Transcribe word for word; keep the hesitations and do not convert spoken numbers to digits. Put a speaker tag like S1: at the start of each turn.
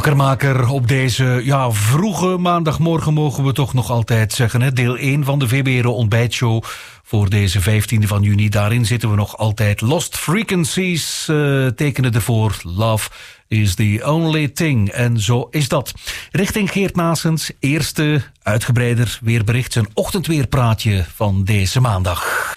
S1: Wakkermaker op deze ja, vroege maandagmorgen mogen we toch nog altijd zeggen. Hè? Deel één van de V B R Ontbijtshow voor deze vijftiende van juni. Daarin zitten we nog altijd. Lost Frequencies uh, tekenen ervoor. Love is the only thing. En zo is dat. Richting Geert Naessens. Eerste uitgebreider weerbericht. Zijn ochtendweerpraatje van deze maandag.